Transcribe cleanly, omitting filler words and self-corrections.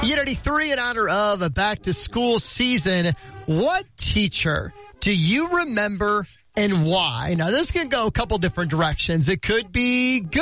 Unity 3 in honor of a back-to-school season. What teacher do you remember and why? Now, this can go a couple different directions. It could be good.